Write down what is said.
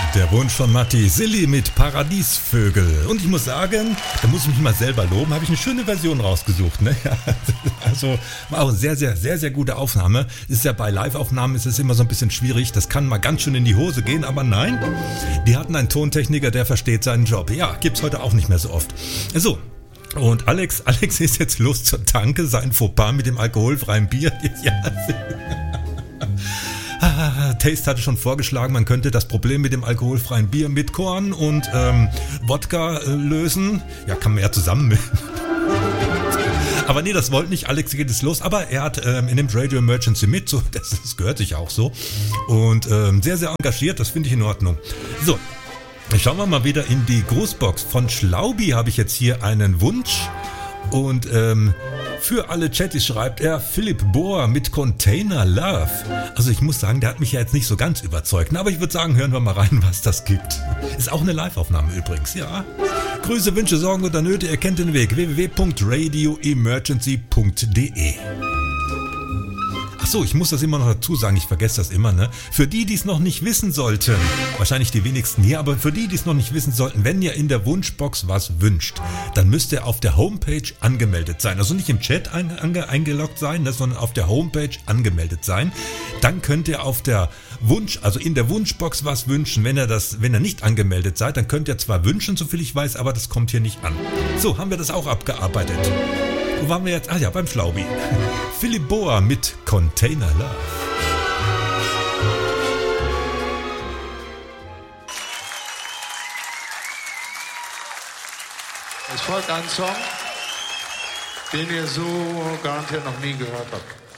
Der Wunsch von Matti Silly mit Paradiesvögel. Und ich muss sagen, da muss ich mich mal selber loben, habe ich eine schöne Version rausgesucht. Ne? Also war auch eine sehr gute Aufnahme. Ist ja bei Live-Aufnahmen ist es immer so ein bisschen schwierig. Das kann mal ganz schön in die Hose gehen, aber nein, die hatten einen Tontechniker, der versteht seinen Job. Ja, gibt's heute auch nicht mehr so oft. So. Und Alex ist jetzt los zur Tanke, sein Fauxpas mit dem alkoholfreien Bier. Ja. Taste hatte schon vorgeschlagen, man könnte das Problem mit dem alkoholfreien Bier mit Korn und Wodka lösen. Ja, kann man ja zusammen. Aber nee, das wollte nicht. Alex geht es los. Aber er nimmt Radio Emergency mit. So, das gehört sich auch so. Und sehr engagiert. Das finde ich in Ordnung. So, schauen wir mal wieder in die Grußbox. Von Schlaubi habe ich jetzt hier einen Wunsch. Und für alle Chatties schreibt er Philipp Bohr mit Container Love. Also ich muss sagen, der hat mich ja jetzt nicht so ganz überzeugt. Aber ich würde sagen, hören wir mal rein, was das gibt. Ist auch eine Live-Aufnahme übrigens, ja. Grüße, Wünsche, Sorgen oder Nöte, ihr kennt den Weg. www.radioemergency.de. Achso, ich muss das immer noch dazu sagen, ich vergesse das immer, ne? Für die, die es noch nicht wissen sollten, wahrscheinlich die wenigsten hier, aber für die, die es noch nicht wissen sollten, wenn ihr in der Wunschbox was wünscht, dann müsst ihr auf der Homepage angemeldet sein. Also nicht im Chat eingeloggt sein, sondern auf der Homepage angemeldet sein. Dann könnt ihr auf der also in der Wunschbox was wünschen. Wenn ihr nicht angemeldet seid, dann könnt ihr zwar wünschen, soviel ich weiß, aber das kommt hier nicht an. So, haben wir das auch abgearbeitet. Wo waren wir jetzt? Ah ja, beim Schlaubi. Philipp Bohr mit Container Love. Es folgt ein Song, den ihr so garantiert noch nie gehört habt.